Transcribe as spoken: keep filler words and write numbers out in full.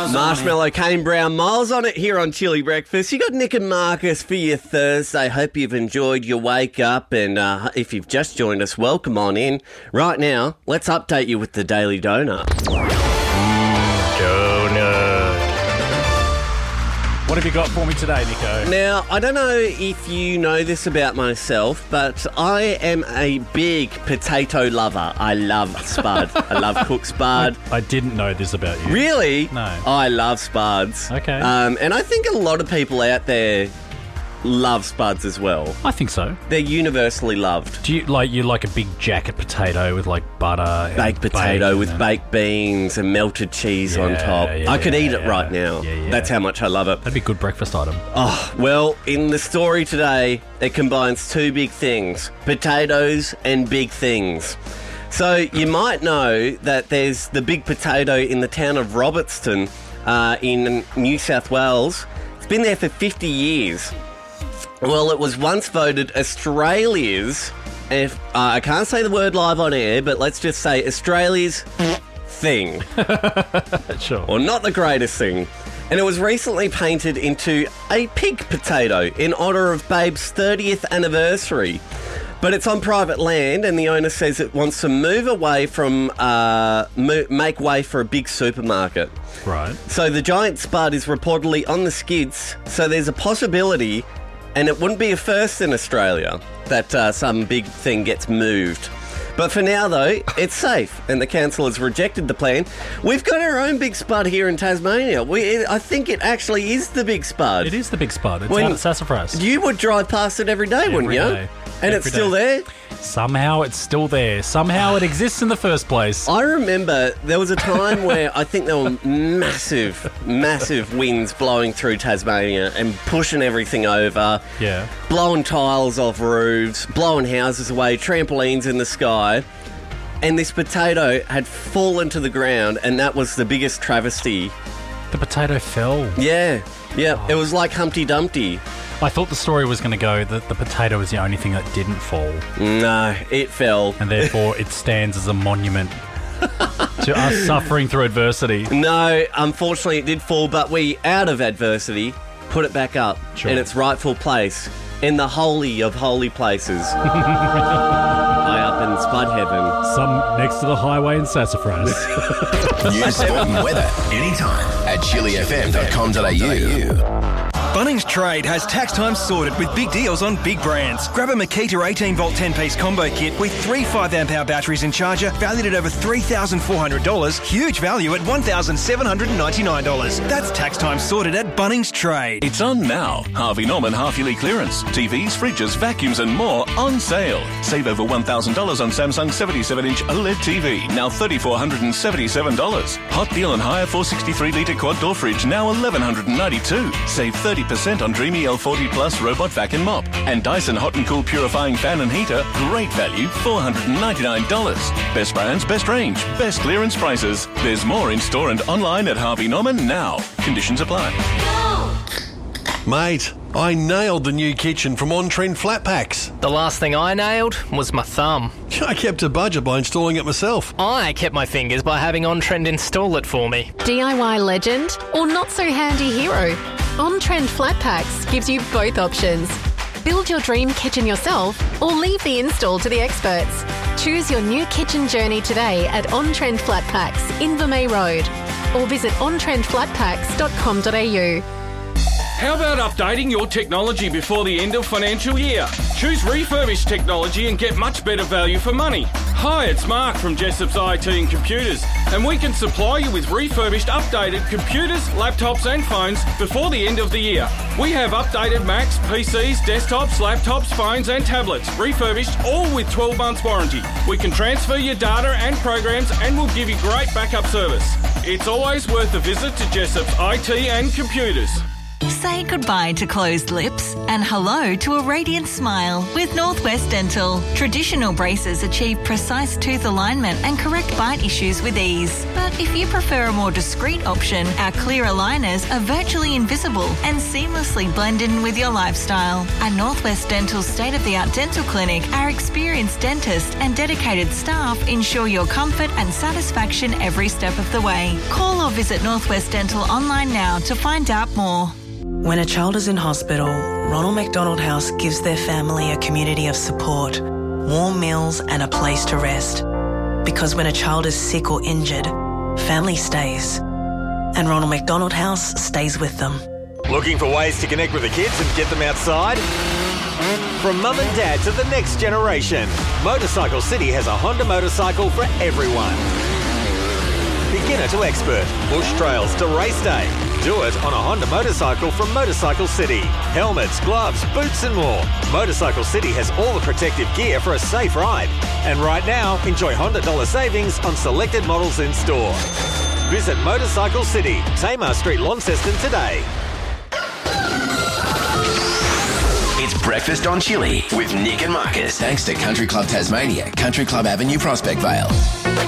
Miles Marshmallow, Kane Brown, Miles on it here on Chili Breakfast. You got Nick and Marcus for your Thursday. Hope you've enjoyed your wake up, and uh, if you've just joined us, welcome on in. Right now, let's update you with the Daily Donut. What have you got for me today, Nico? Now, I don't know if you know this about myself, but I am a big potato lover. I love spud. I love cooked spud. I, I didn't know this about you. Really? No. I love spuds. Okay. Um, and I think a lot of people out there love spuds as well. I think so. They're universally loved. Do you like you like a big jacket potato with like butter, and Baked potato with and... baked beans and melted cheese Yeah, on top. yeah, I could yeah, eat it yeah. right now. Yeah, yeah. That's how much I love it. That'd be a good breakfast item. Oh, well, in the story today, it combines two big things, potatoes and big things. So you might know that there's the big potato in the town of Robertson uh, in New South Wales. It's been there for fifty years. Well, it was once voted Australia's, if uh, I can't say the word live on air, but let's just say Australia's thing. Sure. Or not the greatest thing. And it was recently painted into a pig potato in honour of Babe's thirtieth anniversary. But it's on private land, and the owner says it wants to move away from, uh, mo- make way for a big supermarket. Right. So the giant spud is reportedly on the skids, so there's a possibility, and it wouldn't be a first in Australia, that uh, some big thing gets moved. But for now, though, it's safe, and the council has rejected the plan. We've got our own big spud here in Tasmania. We, I think it actually is the big spud. It is the big spud. It's When- out at Sassafras. You would drive past it every day, Every wouldn't you? day. And Every it's still day. there? Somehow it's still there. Somehow it exists in the first place. I remember there was a time where I think there were massive, massive winds blowing through Tasmania and pushing everything over. Yeah. Blowing tiles off roofs, blowing houses away, trampolines in the sky. And this potato had fallen to the ground, and that was the biggest travesty. The potato fell. Yeah, yeah. It was like Humpty Dumpty. I thought the story was going to go that the potato was the only thing that didn't fall, No, it fell. and therefore it stands as a monument to us suffering through adversity. No, unfortunately it did fall, but we, out of adversity, put it back up Sure. in its rightful place, in the holy of holy places. High up in Spud Heaven. Some next to the highway in Sassafras. News, sport and weather anytime at chili f m dot com dot a u. Bunnings Trade has tax time sorted with big deals on big brands. Grab a Makita eighteen volt ten piece combo kit with three five amp hour batteries and charger valued at over three thousand four hundred dollars. Huge value at one thousand seven hundred ninety-nine dollars. That's tax time sorted at Bunnings Trade. It's on now. Harvey Norman half-yearly clearance. T Vs, fridges, vacuums and more on sale. Save over one thousand dollars on Samsung seventy-seven inch OLED T V, now three thousand four hundred seventy-seven dollars. Hot deal on higher four hundred sixty-three litre quad door fridge, now one thousand one hundred ninety-two dollars. Save thirty percent on Dreamy L forty Plus robot vac and mop. And Dyson Hot and Cool purifying fan and heater, great value, four hundred ninety-nine dollars. Best brands, best range, best clearance prices. There's more in store and online at Harvey Norman now. Conditions apply. Mate, I nailed the new kitchen from On Trend Flat Packs. The last thing I nailed was my thumb. I kept a budget by installing it myself. I kept my fingers by having On Trend install it for me. D I Y legend or not so handy hero? On Trend Flat Packs gives you both options. Build your dream kitchen yourself or leave the install to the experts. Choose your new kitchen journey today at On Trend Flat Packs, Invermay Road, or visit on trend flat packs dot com dot a u. How about updating your technology before the end of financial year? Choose refurbished technology and get much better value for money. Hi, it's Mark from Jessop's I T and Computers, and we can supply you with refurbished, updated computers, laptops and phones before the end of the year. We have updated Macs, P Cs, desktops, laptops, phones and tablets, refurbished, all with twelve months warranty. We can transfer your data and programs and we'll give you great backup service. It's always worth a visit to Jessop's I T and Computers. Say goodbye to closed lips and hello to a radiant smile with Northwest Dental. Traditional braces achieve precise tooth alignment and correct bite issues with ease. But if you prefer a more discreet option, our clear aligners are virtually invisible and seamlessly blend in with your lifestyle. At Northwest Dental's state-of-the-art dental clinic, our experienced dentists and dedicated staff ensure your comfort and satisfaction every step of the way. Call or visit Northwest Dental online now to find out more. When a child is in hospital, Ronald McDonald House gives their family a community of support, warm meals and a place to rest. Because when a child is sick or injured, family stays. And Ronald McDonald House stays with them. Looking for ways to connect with the kids and get them outside? From mum and dad to the next generation, Motorcycle City has a Honda motorcycle for everyone. Beginner to expert, bush trails to race day. Do it on a Honda motorcycle from Motorcycle City. Helmets, gloves, boots and more. Motorcycle City has all the protective gear for a safe ride. And right now, enjoy Honda dollar savings on selected models in store. Visit Motorcycle City, Tamar Street, Launceston today. It's Breakfast on Chili with Nick and Marcus. Thanks to Country Club Tasmania, Country Club Avenue, Prospect Vale.